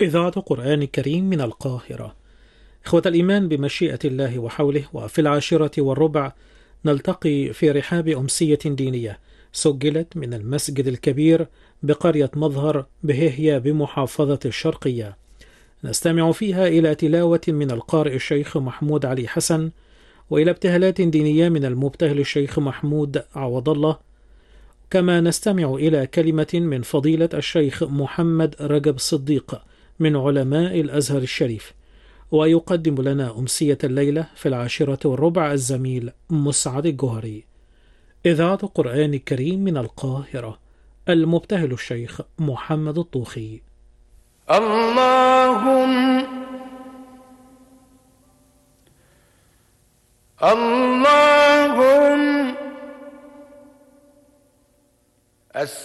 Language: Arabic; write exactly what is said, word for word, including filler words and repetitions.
إذاعة قرآن كريم من القاهرة. إخوة الإيمان، بمشيئة الله وحوله، وفي العاشرة والربع نلتقي في رحاب أمسية دينية سجلت من المسجد الكبير بقرية مظهر بهيهية بمحافظة الشرقية. نستمع فيها إلى تلاوة من القارئ الشيخ محمود علي حسن، وإلى ابتهالات دينية من المبتهل الشيخ محمود عوض الله، كما نستمع إلى كلمة من فضيلة الشيخ محمد رجب صديق من علماء الأزهر الشريف. ويقدم لنا أمسية الليلة في العاشرة والربع الزميل مسعد الجهري. إذاعة قرآن الكريم من القاهرة، المبتهل الشيخ محمد الطوخي. اللهم اللهم